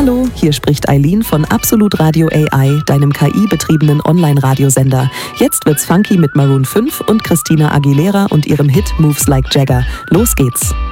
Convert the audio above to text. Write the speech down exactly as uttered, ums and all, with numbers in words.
Hallo, hier spricht Eileen von Absolut Radio A I, deinem K I-betriebenen Online-Radiosender. Jetzt wird's funky mit Maroon fünf und Christina Aguilera und ihrem Hit Moves Like Jagger. Los geht's!